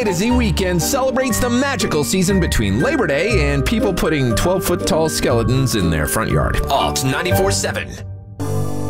A to Z Weekend celebrates the magical season between Labor Day and people putting 12-foot tall skeletons in their front yard. Alt 94.7.